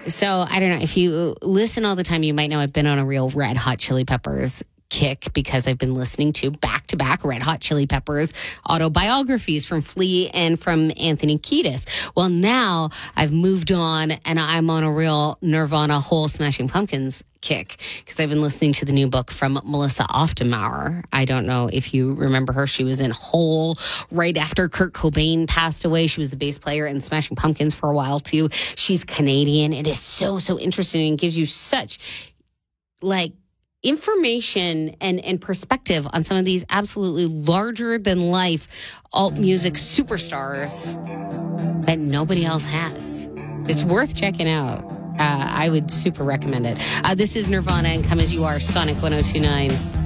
So I don't know. If you listen all the time, you might know I've been on a real Red Hot Chili Peppers kick because I've been listening to back-to-back Red Hot Chili Peppers autobiographies from Flea and from Anthony Kiedis. Well, now I've moved on and I'm on a real Nirvana whole Smashing Pumpkins kick because I've been listening to the new book from Melissa Oftenmauer. I don't know if you remember her. She was in Hole right after Kurt Cobain passed away. She was the bass player in Smashing Pumpkins for a while too. She's Canadian. It is so interesting and gives you such information and perspective on some of these absolutely larger than life alt music superstars that nobody else has. It's worth checking out. I would super recommend it. This is Nirvana and Come As You Are, Sonic 102.9.